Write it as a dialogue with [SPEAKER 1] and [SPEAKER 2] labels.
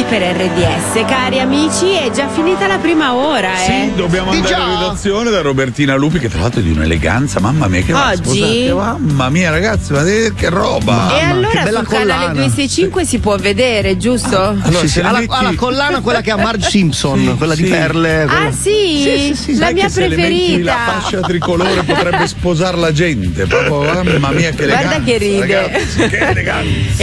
[SPEAKER 1] per RDS. Cari amici, è già finita la prima ora,
[SPEAKER 2] Sì, dobbiamo andare in redazione da Robertina Lupi, che tra l'altro è di un'eleganza, mamma mia, che
[SPEAKER 1] oggi.
[SPEAKER 2] Mamma mia, ragazzi, ma che roba!
[SPEAKER 1] E allora
[SPEAKER 3] che bella
[SPEAKER 1] sul canale
[SPEAKER 3] collana.
[SPEAKER 1] 265 si può vedere, giusto?
[SPEAKER 2] Allora,
[SPEAKER 3] Sì,
[SPEAKER 2] se
[SPEAKER 3] ha
[SPEAKER 2] le
[SPEAKER 3] la
[SPEAKER 2] metti-
[SPEAKER 3] collana quella che ha Marge Simpson, quella di perle.
[SPEAKER 1] Ah sì? La
[SPEAKER 2] sai
[SPEAKER 1] mia
[SPEAKER 2] che se le metti la
[SPEAKER 1] preferita.
[SPEAKER 2] fascia tricolore potrebbe sposare la gente, proprio mamma mia che eleganza.
[SPEAKER 1] Guarda che ride.
[SPEAKER 2] Ragazzi, che eleganza.